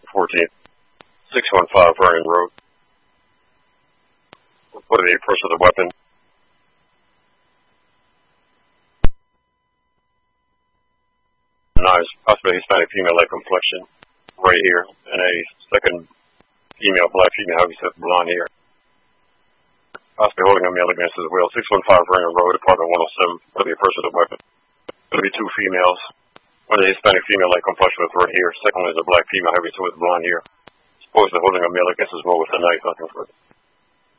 14th, 615 Vernon Road. Reported a person with a weapon. Knives, possibly Hispanic female light complexion, right here, and a second female, black female, heavy set blonde hair. Possibly holding a male against his will. 615 Vernon Road, apartment 107. Could be a person with a weapon. Could be two females. One is a Hispanic female light complexion with red hair. Second one is a black female, heavy set with blonde hair. Supposedly holding a male against his will with a knife. Nothing further.